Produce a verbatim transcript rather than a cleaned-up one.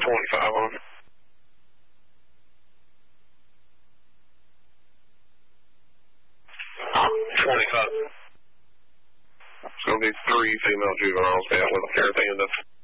twenty-five on it. twenty-five. It's going to be three female juveniles down with everything in the